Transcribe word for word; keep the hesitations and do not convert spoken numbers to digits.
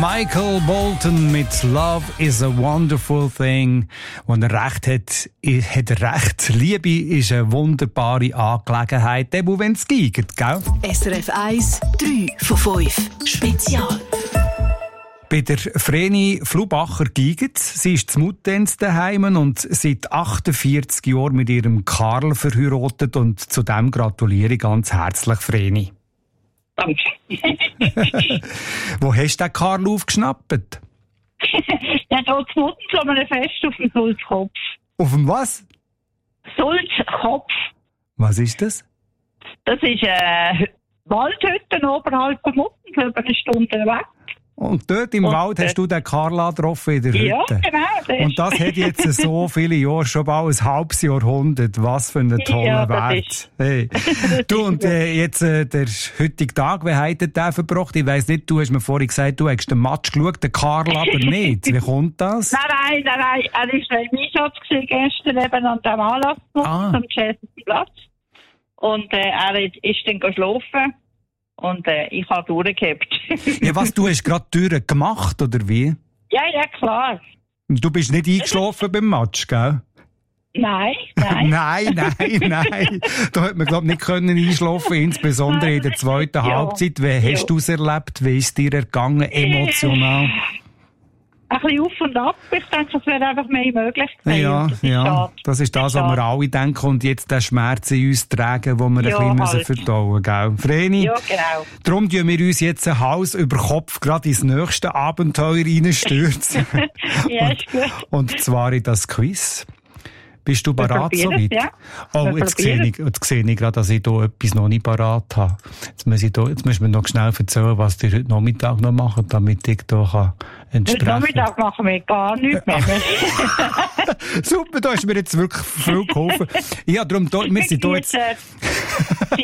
Michael Bolton mit Love is a Wonderful Thing. Wenn er recht hat, hat er recht. Liebe ist eine wunderbare Angelegenheit, eben wenn es geigt, gell? S R F eins, drei von fünf. Spezial. Bei der Vreni Flubacher geigt. Sie ist zu Muttenz daheim und seit achtundvierzig Jahren mit ihrem Karl verheiratet. Und zu dem gratuliere ich ganz herzlich, Vreni. Danke. Wo hast du den Karl aufgeschnappt? Ja, da zu Muttens haben wir ein Fest auf dem Sulzkopf. Auf dem was? Sulzkopf. Was ist das? Das ist eine Waldhütte oberhalb von Muttens, über eine Stunde weg. Und dort im und Wald hast du den Karl getroffen in der Hütte? Ja, genau. Und das hat jetzt so viele Jahre, schon bald ein halbes Jahrhundert. Was für ein toller Ja, Wert. Hey. Du, und äh, jetzt äh, der heutige Tag, wie hat der verbracht? Ich weiss nicht, du hast mir vorhin gesagt, du hast den Match geschaut, den Karl aber nicht. Wie kommt das? Nein, nein, nein, nein. Er war noch im Einsatz gestern eben an dem Anlass Ah. am Platz. Und äh, er ist dann geschlafen. Und äh, ich habe durchgehabt. Ja, was, du hast gerade die Türen gemacht, oder wie? Ja, ja, klar. Du bist nicht eingeschlafen beim Match, gell? Nein, nein. nein, nein, nein. Da hat man, glaube ich, nicht können einschlafen, insbesondere in der zweiten Ja. Halbzeit. Wie hast Ja. du es erlebt? Wie ist es dir ergangen, emotional? Ein bisschen auf und ab. Ich denke, es wäre einfach mehr möglich gewesen. Ja, Das ist ja. schade. Das ist das, was Schade. wir alle denken und jetzt den Schmerz in uns tragen, den wir Ja, ein bisschen halt. verdauen müssen, gell? Vreni, Ja, genau. darum tun wir uns jetzt ein Hals über Kopf gerade ins nächste Abenteuer reinstürzen. Ja, ist gut. Und zwar in das Quiz. Bist du parat probieren soweit? es, ja. Oh, Wir jetzt sehe, ich, jetzt sehe ich gerade, dass ich hier etwas noch nicht parat habe. Jetzt muss ich da, jetzt müssen wir noch schnell erzählen, was ihr heute Nachmittag noch macht, damit ich da kann Heute entsprechen kann. Nachmittag machen wir gar nichts mehr. Super, da hast du mir jetzt wirklich viel geholfen. Ja, darum, da, wir sind da jetzt... Jetzt, äh,